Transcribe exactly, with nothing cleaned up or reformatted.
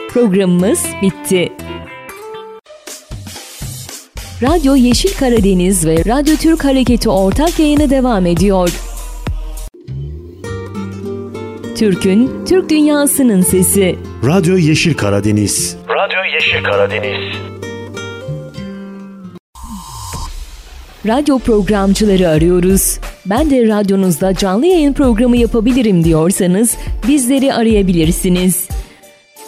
Programımız bitti. Radyo Yeşil Karadeniz ve Radyo Türk Hareketi ortak yayını devam ediyor. Türk'ün, Türk dünyasının sesi. Radyo Yeşil Karadeniz. Radyo Yeşil Karadeniz. Radyo programcıları arıyoruz. Ben de radyonuzda canlı yayın programı yapabilirim diyorsanız bizleri arayabilirsiniz.